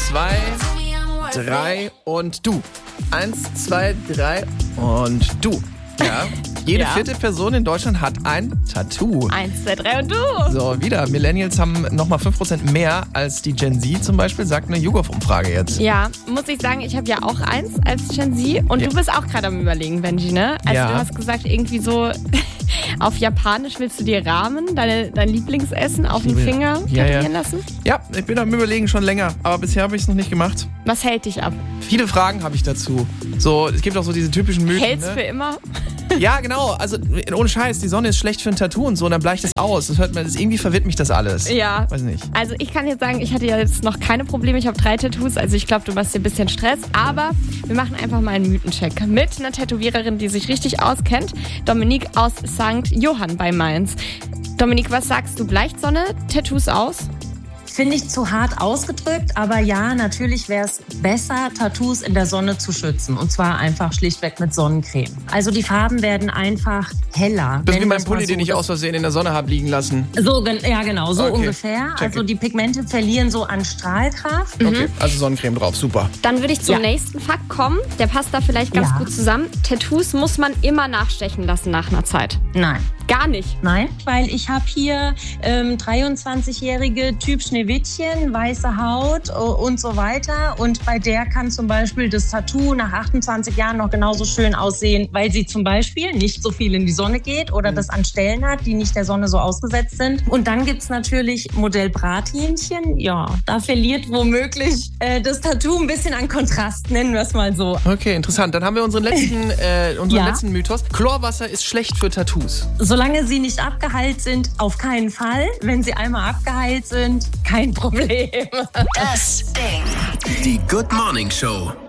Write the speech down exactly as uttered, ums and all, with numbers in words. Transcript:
zwei, drei und du. Eins, zwei, drei und du. Ja. Jede Ja. vierte Person in Deutschland hat ein Tattoo. Eins, zwei, drei und du. So, wieder. Millennials haben nochmal fünf Prozent mehr als die Gen Z zum Beispiel, sagt eine YouGov-Umfrage jetzt. Ja, muss ich sagen, ich habe ja auch eins als Gen Z. Und Ja. du bist auch gerade am Überlegen, Benji, ne? Also Ja. du hast gesagt, irgendwie so auf Japanisch willst du dir Ramen, deine, dein Lieblingsessen, auf den liebe- Finger Ja, ja. tätowieren lassen. Ja, ich bin am Überlegen schon länger, aber bisher habe ich es noch nicht gemacht. Was hält dich ab? Viele Fragen habe ich dazu. So, es gibt auch so diese typischen Mythen. Hält's ne? für immer? Ja, genau. Also ohne Scheiß, die Sonne ist schlecht für ein Tattoo und so, und dann bleicht es aus. Das hört man, das irgendwie verwirrt mich das alles. Ja. Weiß nicht. Also ich kann jetzt sagen, ich hatte ja jetzt noch keine Probleme. Ich habe drei Tattoos, also ich glaube, du machst dir ein bisschen Stress. Aber wir machen einfach mal einen Mythencheck mit einer Tätowiererin, die sich richtig auskennt. Dominique aus Sankt Johann bei Mainz. Dominique, was sagst du? Bleicht Sonne Tattoos aus? Finde ich zu hart ausgedrückt, aber ja, natürlich wäre es besser, Tattoos in der Sonne zu schützen. Und zwar einfach schlichtweg mit Sonnencreme. Also die Farben werden einfach heller. Das ist wie Nennen mein wir's mal Pulli, so. den ich aus Versehen in der Sonne habe liegen lassen. So, gen- ja genau, so Okay, ungefähr. check Also it. die Pigmente verlieren so an Strahlkraft. Okay, also Sonnencreme drauf, super. Dann würde ich zum Ja. nächsten Fakt kommen. Der passt da vielleicht ganz Ja. gut zusammen. Tattoos muss man immer nachstechen lassen nach einer Zeit. Nein. Gar nicht. Nein, weil ich habe hier ähm, dreiundzwanzigjährige Typ Schneewittchen, weiße Haut uh, und so weiter. Und bei der kann zum Beispiel das Tattoo nach achtundzwanzig Jahren noch genauso schön aussehen, weil sie zum Beispiel nicht so viel in die Sonne geht oder das an Stellen hat, die nicht der Sonne so ausgesetzt sind. Und dann gibt's natürlich Modell Brathähnchen. Ja, da verliert womöglich äh, das Tattoo ein bisschen an Kontrast, nennen wir es mal so. Okay, interessant. Dann haben wir unseren letzten, äh, unseren Ja. letzten Mythos. Chlorwasser ist schlecht für Tattoos. Solange sie nicht abgeheilt sind, auf keinen Fall. Wenn sie einmal abgeheilt sind, kein Problem. Das Ding. Die Good Morning Show.